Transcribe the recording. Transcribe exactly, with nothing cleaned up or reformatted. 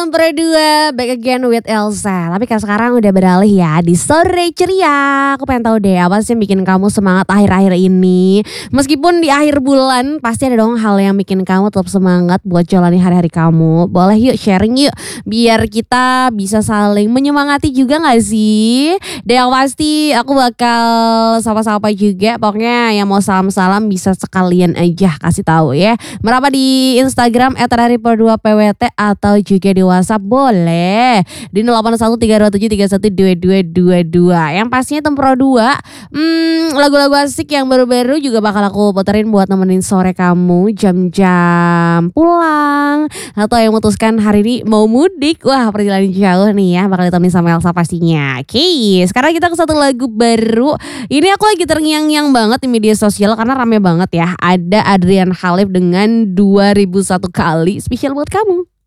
Tempro dua, back again with Elsa. Tapi kan sekarang udah beralih ya di sore ceria. Aku pengen tahu deh apa sih yang bikin kamu semangat akhir-akhir ini. Meskipun di akhir bulan pasti ada dong hal yang bikin kamu tetap semangat buat jalani hari-hari kamu. Boleh yuk sharing yuk, biar kita bisa saling menyemangati juga gak sih? Dan yang pasti aku bakal sapa-sapa juga. Pokoknya yang mau salam-salam bisa sekalian aja kasih tahu ya. Merapat di Instagram et tempro dua p w t atau juga di WhatsApp boleh di nol delapan satu tiga dua tujuh tiga satu dua dua dua dua. Yang pastinya Tempro dua hmm, lagu-lagu asik yang baru-baru juga bakal aku puterin buat nemenin sore kamu jam-jam pulang atau yang memutuskan hari ini mau mudik. Wah, perjalanan jauh nih ya, bakal ditemenin sama Elsa pastinya. Oke, sekarang kita ke satu lagu baru. Ini aku lagi terngiang-ngiang banget di media sosial karena rame banget ya. Ada Adrian Khalif dengan dua ribu satu kali spesial buat kamu.